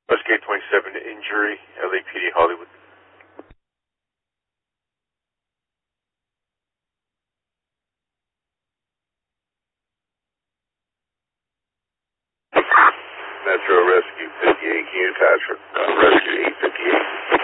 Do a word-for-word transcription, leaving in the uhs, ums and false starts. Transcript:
Westgate twenty-seven injury, L A P D Hollywood. Metro Rescue fifty-eight, can you attach uh, Rescue eight fifty-eight?